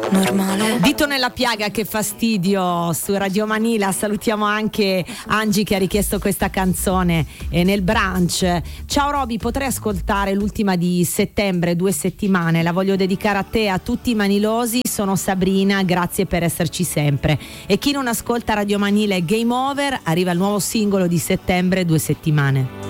normale. Dito nella piaga, che fastidio, su Radio Manila. Salutiamo anche Angie che ha richiesto questa canzone nel brunch. Ciao Roby, potrei ascoltare l'ultima di settembre, 2 settimane, la voglio dedicare a te e a tutti i manilosi. Sono Sabrina, grazie per esserci sempre. E chi non ascolta Radio Manila è game over, arriva il nuovo singolo di settembre, 2 settimane.